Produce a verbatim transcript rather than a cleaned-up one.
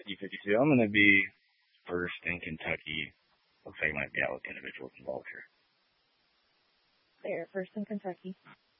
fifty fifty-two. I'm going to be first in Kentucky. Looks like I might be out with individuals involved here. There, first in Kentucky.